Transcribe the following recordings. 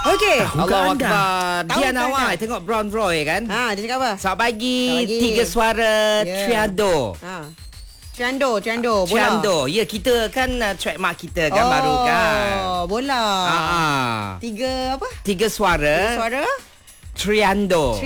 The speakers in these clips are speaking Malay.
Okey. Allahu Akbar. Dia Tahukah Nawai anda? tengok Brown Roy kan. Dia cakap apa? Selamat pagi. Selamat pagi. 3 suara Triado. Triando bola. Triando. Ya, kita kan trademark kita kan baru kan. Bola. 3 apa? 3 suara. Suara? Triando.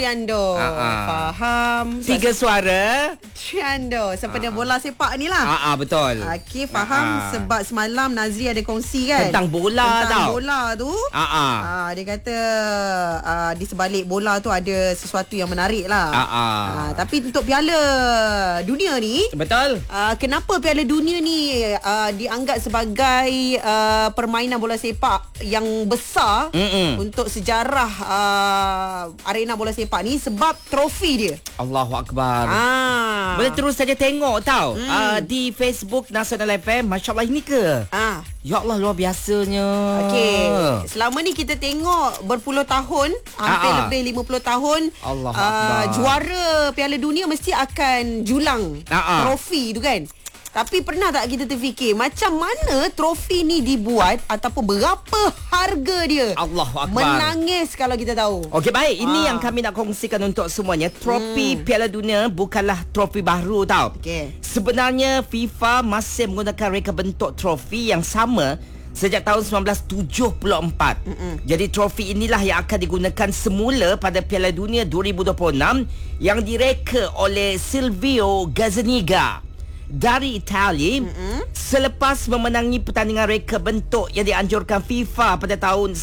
Faham. 3 suara. Triando. Seperti bola sepak ni lah. Betul. Okey, faham. Sebab semalam Nazri ada kongsi kan Tentang bola tentang tau. bola tu. Dia kata di sebalik bola tu ada sesuatu yang menarik lah. Tapi untuk Piala Dunia ni, Betul. kenapa Piala Dunia ni dianggap sebagai permainan bola sepak yang besar untuk sejarah arena bola sepak ni? Sebab trofi dia. Allahu Akbar. Boleh terus saja tengok tau. Di Facebook Nasional FM. Masya Allah, ini ke? Ya Allah, luar biasanya. Okey, selama ni kita tengok berpuluh tahun, hampir lebih 50 tahun, Allahu Akbar. juara Piala Dunia mesti akan julang trofi tu kan. Tapi pernah tak kita terfikir macam mana trofi ni dibuat ataupun berapa harga dia? Allahu Akbar. Menangis kalau kita tahu. Okey, baik. Ini yang kami nak kongsikan untuk semuanya. Trofi Piala Dunia bukanlah trofi baru tau. Sebenarnya FIFA masih menggunakan reka bentuk trofi yang sama sejak tahun 1974. Jadi trofi inilah yang akan digunakan semula pada Piala Dunia 2026 yang direka oleh Silvio Gazzaniga dari Itali selepas memenangi pertandingan reka bentuk yang dianjurkan FIFA pada tahun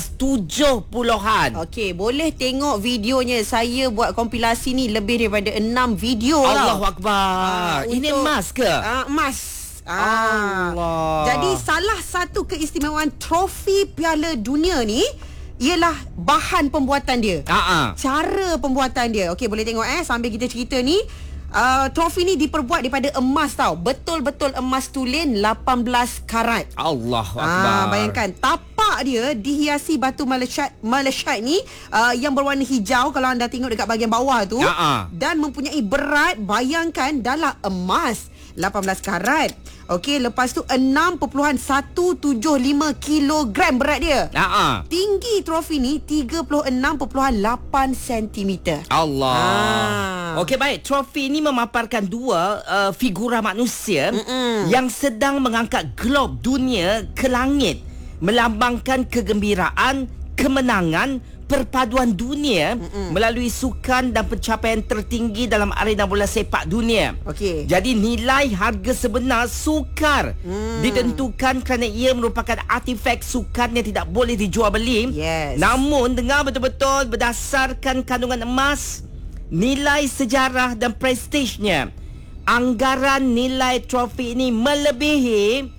1970-an. Okey, boleh tengok videonya. Saya buat kompilasi ni lebih daripada 6 video lah. Allahu Akbar. Ini emas ke? Emas. Allah. Jadi salah satu keistimewaan trofi Piala Dunia ni ialah bahan pembuatan dia. Cara pembuatan dia. Okey, boleh tengok sambil kita cerita ni. Trofi ni diperbuat daripada emas tau. Betul-betul emas tulen 18 karat. Allahu Akbar. Bayangkan tapak dia dihiasi batu malachite ni yang berwarna hijau kalau anda tengok dekat bahagian bawah tu. Dan mempunyai berat, bayangkan, dalam emas 18 karat. Okey, lepas tu 6.175 kilogram berat dia. Tinggi trofi ni 36.8 cm. Allah. Okey, baik. Trofi ini memaparkan dua figura manusia yang sedang mengangkat glob dunia ke langit, melambangkan kegembiraan, kemenangan, perpaduan dunia melalui sukan dan pencapaian tertinggi dalam arena bola sepak dunia. Jadi nilai harga sebenar sukar ditentukan kerana ia merupakan artifak sukan yang tidak boleh dijual beli. Namun dengar betul-betul, berdasarkan kandungan emas, nilai sejarah dan prestijnya, anggaran nilai trofi ini melebihi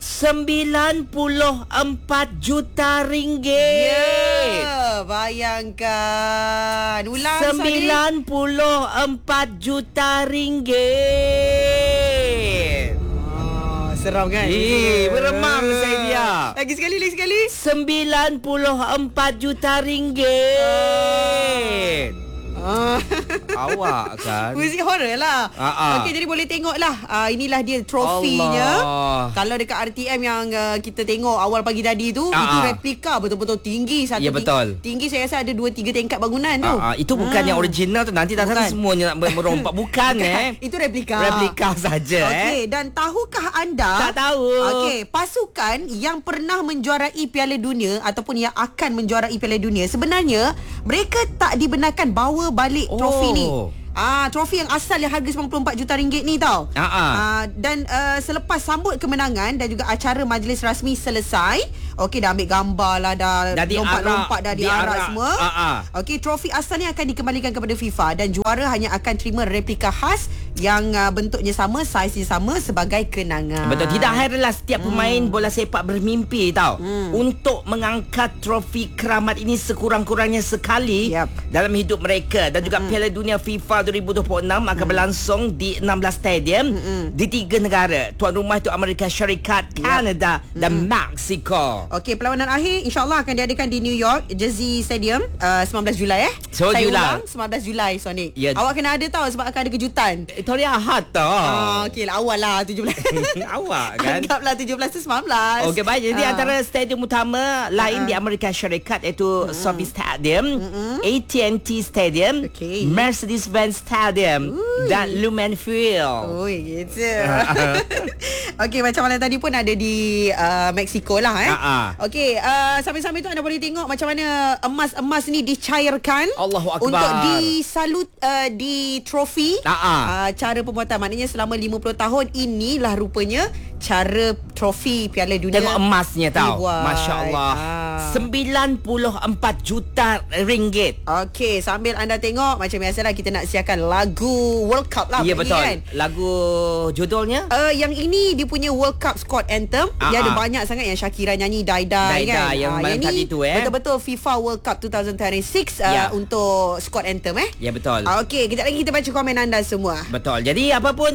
94 juta ringgit. Bayangkan. Ulang 94 juta ringgit. Seram kan? Beremam saya dia. Lagi sekali. 94 juta ringgit. Awak kan muzik horror lah. Okey, jadi boleh tengok lah. Inilah dia trofinya. Kalau dekat RTM yang kita tengok awal pagi tadi tu, itu replika betul-betul tinggi. Satu betul. Tinggi saya rasa ada 2-3 tingkat bangunan tu. Itu bukan yang original tu. Nanti datang semuanya nak merompak. Bukan Itu replika. Replika saja. Okey, dan tahukah anda? Tak tahu. Okey, pasukan yang pernah menjuarai Piala Dunia ataupun yang akan menjuarai Piala Dunia, sebenarnya mereka tak dibenarkan bawa balik trofi ni. Trofi yang asal yang harga 94 juta ringgit ni tau. Dan selepas sambut kemenangan dan juga acara majlis rasmi selesai, okey, dah ambil gambar lah, dah lompat-lompat, dah diarak semua. Okey, trofi asal ni akan dikembalikan kepada FIFA dan juara hanya akan terima replika khas yang bentuknya sama, saiznya sama sebagai kenangan. Betul. Tidak heranlah setiap pemain bola sepak bermimpi tau untuk mengangkat trofi keramat ini sekurang-kurangnya sekali dalam hidup mereka. Dan juga Piala Dunia FIFA 2026 akan berlangsung di 16 stadium di 3 negara. Tuan rumah itu Amerika Syarikat, Kanada dan Mexico. Okey, perlawanan akhir insyaAllah akan diadakan di New York Jersey Stadium 19 Julai Julai. ulang 19 Julai Sonic. Awak kena ada tahu sebab akan ada kejutan. Victoria Hart tau. Okey lah, awal lah 17. Awak kan. Anggaplah 17 tu 19. Okey, baik. Jadi antara stadium utama lain di Amerika Syarikat iaitu SoFi Stadium, AT&T Stadium, Mercedes-Benz Stadium dan Lumen Field. Oh, gitu. Okey, macam mana tadi pun ada di Mexico lah Okey, sambil-sambil tu anda boleh tengok macam mana emas-emas ni dicairkan Allahu Akbar. untuk disalut di trofi. Cara pembuatan maknanya selama 50 tahun inilah rupanya cara trofi Piala Dunia. Tengok emasnya tau. dibuat. Masya-Allah. 94 juta ringgit. Okey, sambil anda tengok macam biasalah kita nak siarkan lagu World Cup lah. Ya, betul. Kan? Lagu judulnya? Yang ini dia punya World Cup squad anthem. Dia ada banyak sangat yang Shakira nyanyi, Die kan. Yang malam tadi tu betul-betul FIFA World Cup 2026 untuk squad anthem Ya, betul. Okey, kejap lagi kita baca komen anda semua. Betul. Jadi apa pun